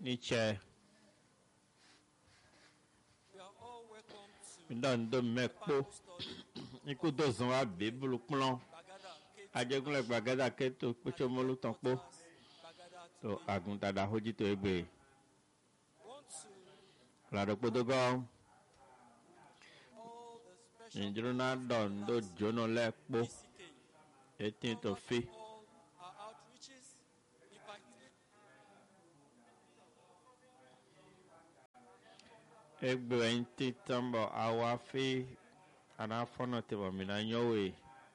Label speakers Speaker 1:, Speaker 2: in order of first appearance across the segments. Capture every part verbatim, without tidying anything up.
Speaker 1: chair.
Speaker 2: You are all welcome to
Speaker 1: Ndon do mekpo.
Speaker 2: Bible study.
Speaker 1: Iku do zon wa Bible plan.
Speaker 2: Bagada Ketu
Speaker 1: Ajegunle gbagada keto pochomolu tanpo.
Speaker 2: Quarters, Bagada
Speaker 1: To
Speaker 2: today.
Speaker 1: aguntada hoji to egbe.
Speaker 2: Want to
Speaker 1: La do podogo.
Speaker 2: all the special
Speaker 1: Njiruna
Speaker 2: people
Speaker 1: don do
Speaker 2: from
Speaker 1: jono lekpo.
Speaker 2: B C K.
Speaker 1: Etin to fi.
Speaker 2: All our outreaches. In fact,
Speaker 1: Egbe enti tambo awa fi. Ana fono te bo mina nyowe.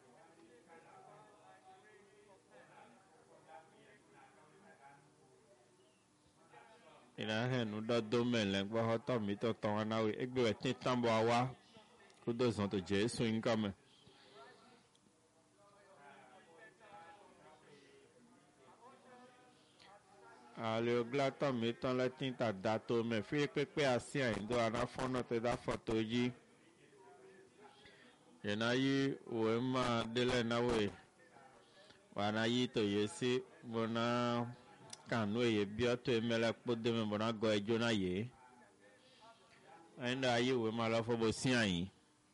Speaker 1: Ina henu do do melen gbo hoto mi to ton anawe. Egbe enti tambo awa. Kudo zon to Jesu income. Ale glata mi ton la tinta dato me fi pepe asi aindo ana fono te da foto yi. Yena yi wema dele na we. Wana yi to yesi bona kanu ye bio to emela kpode me bona go ejo na ye. Ainda yi wema la fo bo si ayin.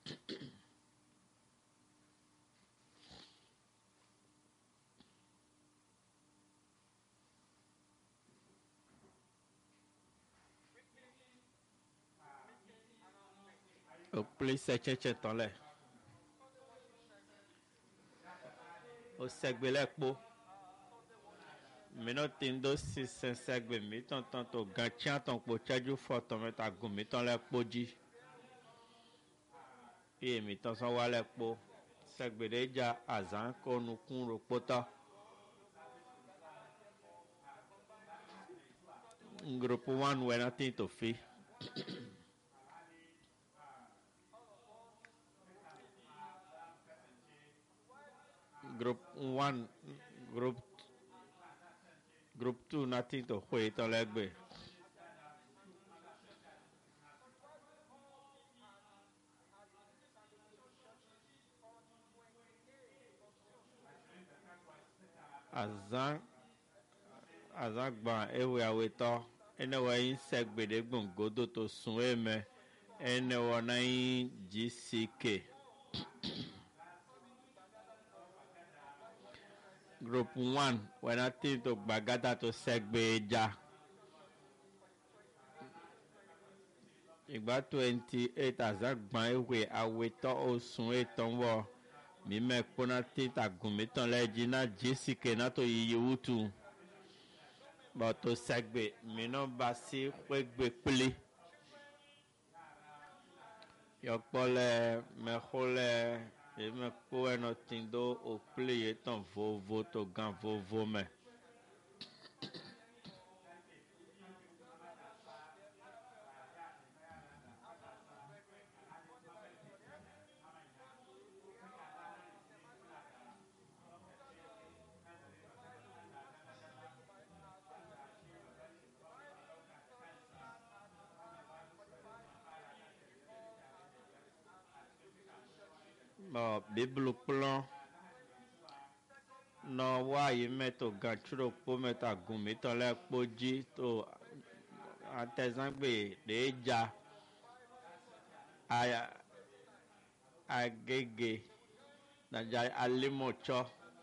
Speaker 1: O please cheche tole. O segbe lekpo. Mino tindo si sen segbe mi ton ton to gantian ton po chaju fo ton meta gun mi ton lekpo ji. Iye mi ton son wa lekpo. Segbe deja azan ko nukun ropota. Group one we nothing to fi. Group one, group group two nothing to wait on legbe. Azan azan gba ewe aweto ene wa yin segbede gbongodo to sun eme ene wa na yin G C K. Group one, when I think to Bagada to Segbeja. Igba twenty-eight as a gbanwe aweto osun eton wo mi me pona tinta gumiton lejina G C K na to yiyi wutu. But to Segbe mi no basi kwegbe pele. Yokpole me khole e me po eno tindo o play ton vovo to gan vovo me. Bon, Bible plan. No wa yi meto gan churo po meta gun mi ton le poji to atezangbe deja aya agege naja alimocho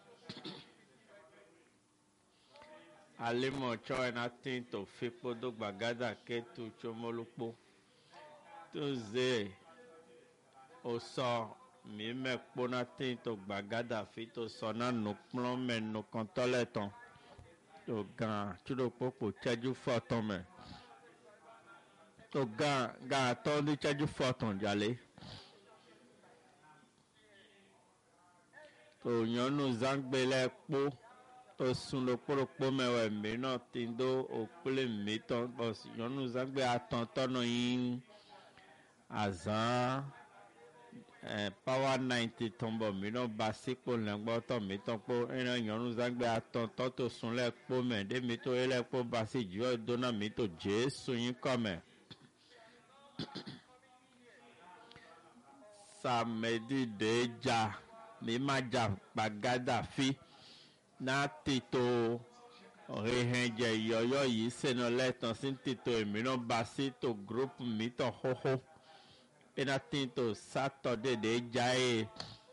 Speaker 1: alimocho ena tin to fipo do gbagada ketu chomolupo to ze o so mi me kpona tin to gbagada fi to so na no plan me no kontole ton to gan churo popo cheju foton me to gan gan ton di cheju foton jale to yonu zangbele po to sun lo poropo mewe mi no tindo o pele mi ton bos yonu zangbe aton tono yin azan eh, power ninety tombo mi no basipo lengbo to mi ton po ena yonu zangbe aton to to sun le po me de mi to ele po basi ju dona mi to Jesu yin come samedi deja mi maja bagada fi na tito Rehenje yoyo yi seno leton sintito emino basito group mito hoho. Ena tinto Saturday de jae.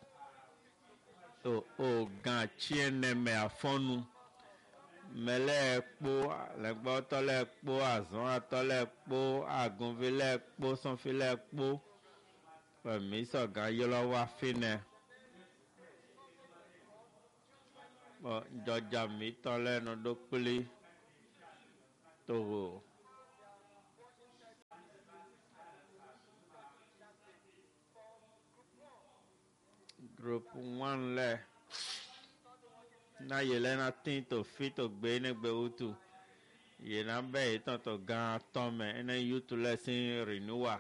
Speaker 1: O o gan chiene me afonu. Mele ekpo, legbo tole ekpo, azon atole ekpo, agunvile ekpo, sonfile ekpo. Mi so gan yolo wa fine. Bo joja mi tole no dokuli. Toho. Group one le. Na yelena tinto fito gbe ne gbe utu. Yena be itan to gan tome ene yutu lesson renewal.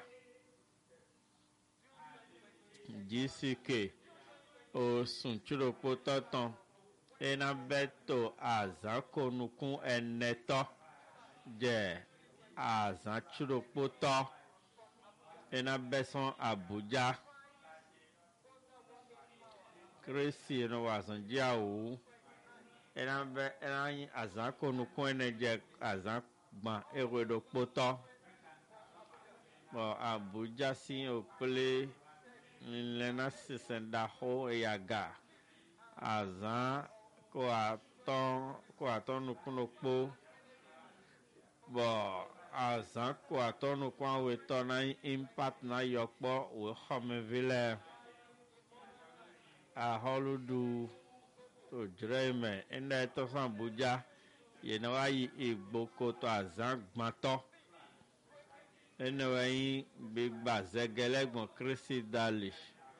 Speaker 1: G C K o sun churo pototon ena beto azako nukun eneto je azan churo poto ena beson Abuja Kresi no wazan jiawu ena be ena yin azako nukun ene je azan gban ewedo poto bo Abuja si o ple lena sisenda ho yaga azan ko aton ko aton nukun okpo bo azan ko aton nukun we to na impact na yokpo we home vile a holudu to dreme ene to san Abuja ye na wa yi igboko to azan gbanto ene wa yin gbegba zegelegbon Krisi Dali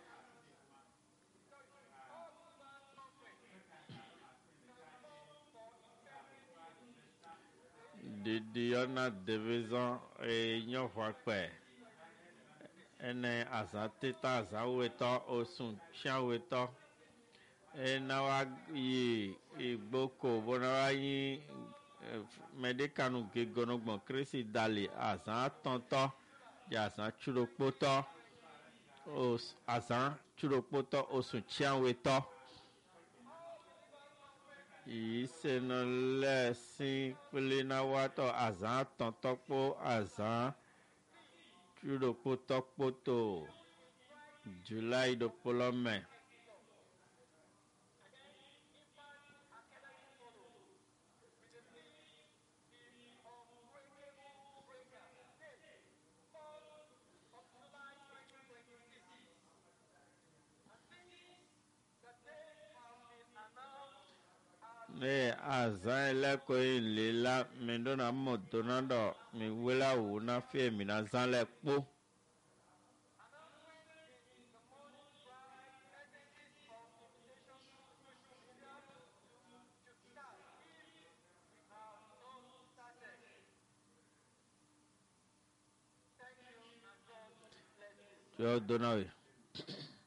Speaker 1: Didi yona division e nyo hwakpe ene azatita azaweto osun chiaweto ena wa yi igboko bona wa yin medicanu gegonogbon Krisi Dali azan tonto ya azan churopoto os azan churopoto osun chiaweto ìsènà lẹ́sìn pélé wato azan tọ̀ntọ́pọ̀ azan túròpó tọ́pọ̀tò July dopolome. Ne azan eleko ilela mendona modonado mi wela wo na fe mi na zan lepo yo donawe